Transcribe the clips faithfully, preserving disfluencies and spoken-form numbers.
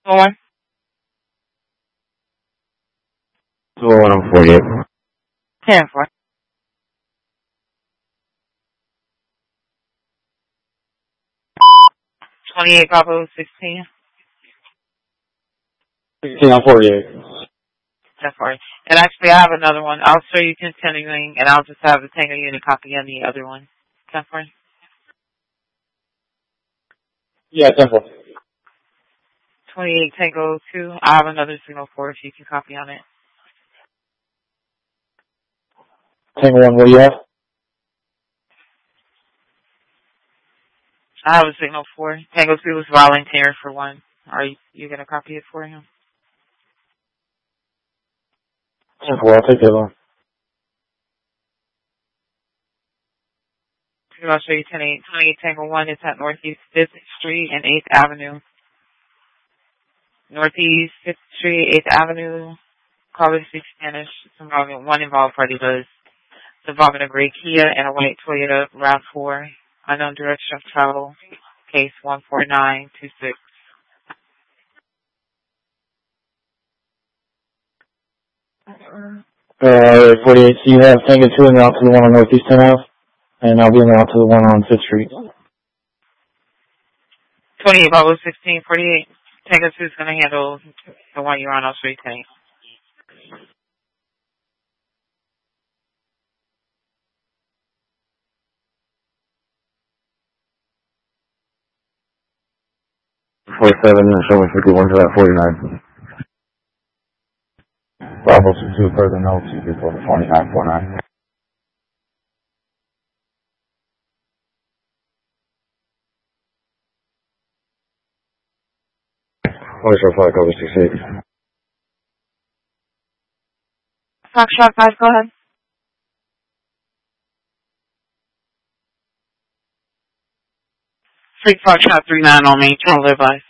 One. two oh one on forty-eight. ten four. twenty-eight Bravo sixteen. sixteen on forty-eight. ten four. And actually, I have another one. I'll show you continuing, and I'll just have the Tango unit copy on the other one. ten four. Yeah, ten four. twenty-eight Tango two. I have another signal four if you can copy on it. Tango one, what do you have? I have a signal four. Tango two was volunteer for one. Are you, you going to copy it for him? ten four, I'll take the other one. I'll show you ten eight. twenty-eight Tango one is at Northeast fifth Street and eighth Avenue. Northeast fifth Street, eighth Avenue. Caller speaks Spanish. It's involving one involved party bus. It's involving a gray Kia and a white Toyota RAV four. Unknown direction of travel. Case one four nine two six. Uh, forty-eight, so you have Tango two and out to the one on Northeast ten Ave, and I'll be in the out to the one on fifth Street. twenty-eight Bravo sixteen forty-eight. Tango two is going to handle the one you're on. I'll show you ten eight. forty-seven, and show me fifty-one to that forty-nine. Bravo two, further no, two people, twenty-nine forty-nine. Foxtrot five, cover six eight. Foxtrot five, go ahead. Freak Foxtrot three nine on me, turn live by.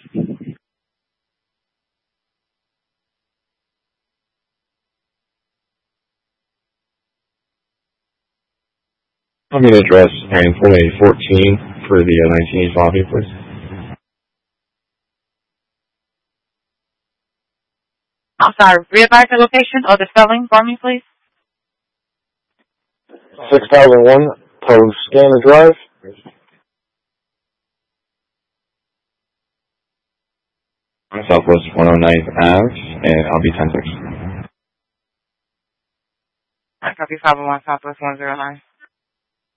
I'll need address and twenty fourteen for the uh, nineteen lobby, please. I'm sorry, readvise the location or the spelling for me, please. six thousand one, Toscana Drive. Southwest one oh ninth Ave, and I'll be ten six. I copy five oh one Southwest one oh nine.